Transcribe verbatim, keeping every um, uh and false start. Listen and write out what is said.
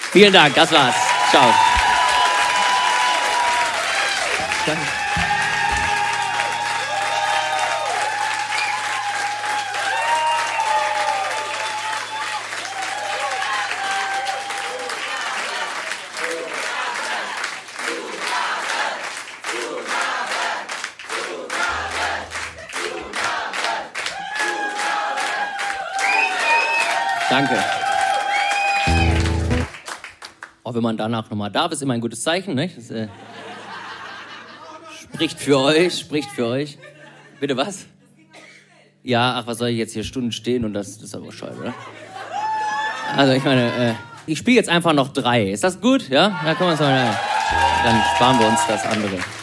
Vielen Dank, das war's. Ciao. Danke. Danke. Auch wenn man danach nochmal darf, ist immer ein gutes Zeichen, ne? Das äh, spricht für euch, spricht für euch. Bitte was? Ja, ach, was soll ich jetzt hier Stunden stehen und das, das ist aber scheiße, oder? Also ich meine, äh, ich spiele jetzt einfach noch drei. Ist das gut? Ja? Na, komm, dann sparen wir uns das andere.